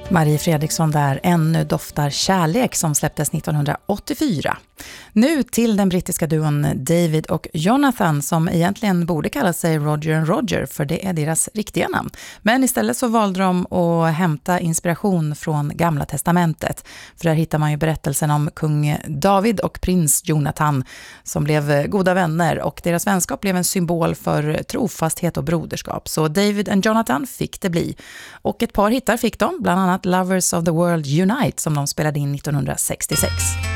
Marie Fredriksson där, Ännu doftar kärlek, som släpptes 1984. Nu till den brittiska duon David och Jonathan, som egentligen borde kalla sig Roger and Roger, för det är deras riktiga namn. Men istället så valde de att hämta inspiration från Gamla testamentet. För där hittar man ju berättelsen om kung David och prins Jonathan som blev goda vänner, och deras vänskap blev en symbol för trofasthet och broderskap. Så David and Jonathan fick det bli. Och ett par hittar fick de, bland annat Lovers of the World Unite, som de spelade in 1966.